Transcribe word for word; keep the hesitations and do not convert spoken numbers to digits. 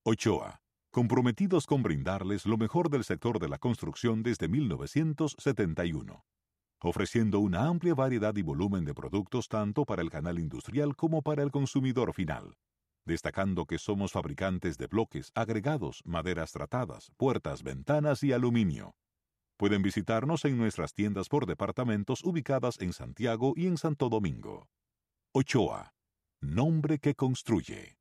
Ochoa, comprometidos con brindarles lo mejor del sector de la construcción desde mil novecientos setenta y uno, ofreciendo una amplia variedad y volumen de productos tanto para el canal industrial como para el consumidor final, destacando que somos fabricantes de bloques, agregados, maderas tratadas, puertas, ventanas y aluminio. Pueden visitarnos en nuestras tiendas por departamentos ubicadas en Santiago y en Santo Domingo. Ochoa, nombre que construye.